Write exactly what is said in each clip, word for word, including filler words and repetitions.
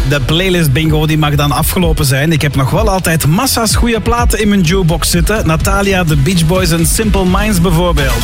De playlist bingo die mag dan afgelopen zijn. Ik heb nog wel altijd massa's goede platen in mijn jukebox zitten. Natalia, The Beach Boys en Simple Minds bijvoorbeeld.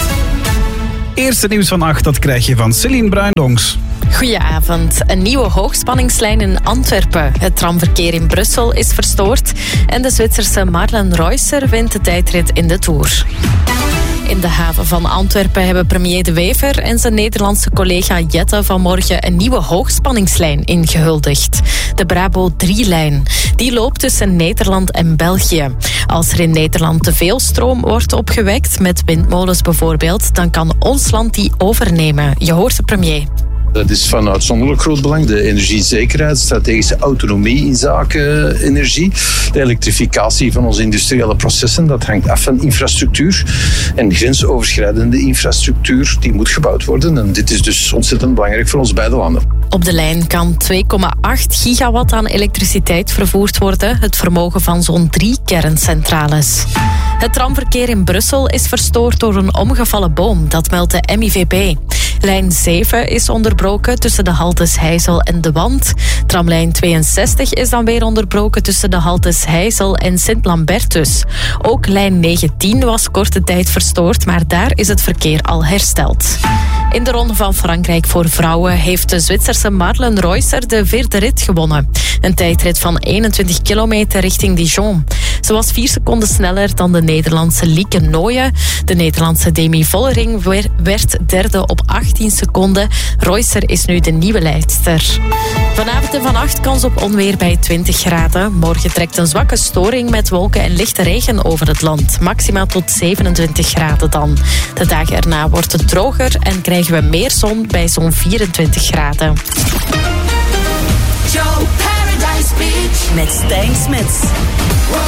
Eerste nieuws van acht, dat krijg je van Celine Bruindonks. Goedenavond. Een nieuwe hoogspanningslijn in Antwerpen. Het tramverkeer in Brussel is verstoord. En de Zwitserse Marlen Reusser wint de tijdrit in de Tour. In de haven van Antwerpen hebben premier De Wever en zijn Nederlandse collega Jette vanmorgen een nieuwe hoogspanningslijn ingehuldigd. De Brabo drie-lijn. Die loopt tussen Nederland en België. Als er in Nederland te veel stroom wordt opgewekt, met windmolens bijvoorbeeld, dan kan ons land die overnemen. Je hoort de premier. Dat is van uitzonderlijk groot belang. De energiezekerheid, strategische autonomie in zaken energie. De elektrificatie van onze industriële processen, dat hangt af van infrastructuur. En grensoverschrijdende infrastructuur, die moet gebouwd worden. En dit is dus ontzettend belangrijk voor ons beide landen. Op de lijn kan twee komma acht gigawatt aan elektriciteit vervoerd worden. Het vermogen van zo'n drie kerncentrales. Het tramverkeer in Brussel is verstoord door een omgevallen boom. Dat meldt de M I V B. Lijn zeven is onderbroken tussen de haltes Heijzel en De Wand. Tramlijn tweeënzestig is dan weer onderbroken tussen de haltes Heijzel en Sint-Lambertus. Ook lijn negentien was korte tijd verstoord, maar daar is het verkeer al hersteld. In de Ronde van Frankrijk voor vrouwen heeft de Zwitserse Marlen Reusser de vierde rit gewonnen. Een tijdrit van eenentwintig kilometer richting Dijon. Ze was vier seconden sneller dan de Nederlandse Lieke Nooyen. De Nederlandse Demi Vollering werd derde op achttien seconden. Reusser is nu de nieuwe leidster. Vanavond en vannacht kans op onweer bij twintig graden. Morgen trekt een zwakke storing met wolken en lichte regen over het land. Maxima tot zevenentwintig graden dan. De dagen erna wordt het droger en krijgen we meer zon bij zo'n vierentwintig graden. Joe Paradise Beach met Stijn Smits.